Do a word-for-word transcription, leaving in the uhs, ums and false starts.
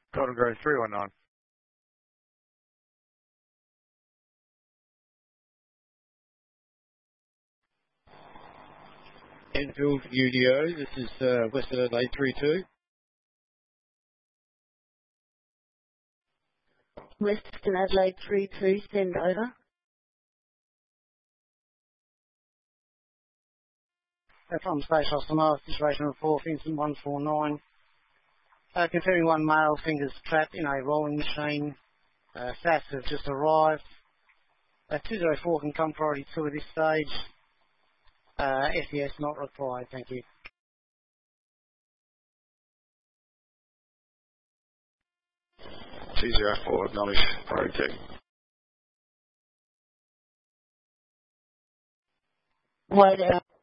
Golden Grove three one nine. Enfield U D O, this is uh, Western Adelaide three two. Western Adelaide three two, send over. From Space Ostomal, situation report, Vincent one four nine. Uh, confirming one male, fingers trapped in a rolling machine. Uh, S A S have just arrived. Uh, two zero four can come priority two at this stage. Uh, S E S not required, thank you. two zero four, acknowledge, priority two. Wait out.